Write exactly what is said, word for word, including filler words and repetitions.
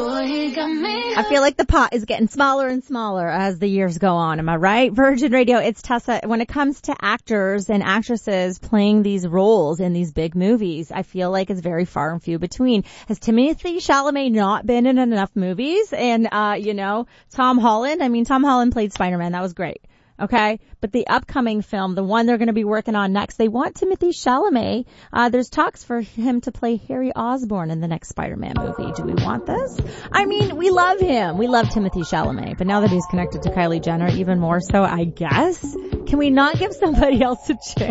Boy, he got me. I feel like the pot is getting smaller and smaller as the years go on. Am I right? Virgin Radio, it's Tessa. When it comes to actors and actresses playing these roles in these big movies, I feel like it's very far and few between. Has Timothée Chalamet not been in enough movies? And, uh, you know, Tom Holland, I mean, Tom Holland played Spider-Man. That was great. Okay. But the upcoming film, the one they're going to be working on next, they want Timothée Chalamet. Uh, there's talks for him to play Harry Osborn in the next Spider-Man movie. Do we want this? I mean, we love him. We love Timothée Chalamet. But now that he's connected to Kylie Jenner even more so, I guess, can we not give somebody else a chance?